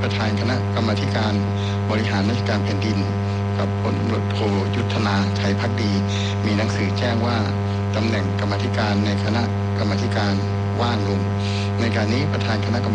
ประธานคณะกรรมาธิการบริหารราชการแผ่นดินกับพลตำรวจโทยุทธนาไทยภักดีมีหนังสือแจ้งว่าตำแหน่งกรรมาธิการในคณะกรรมาธิการว่างลงในการนี้ประธานคณะกรรมา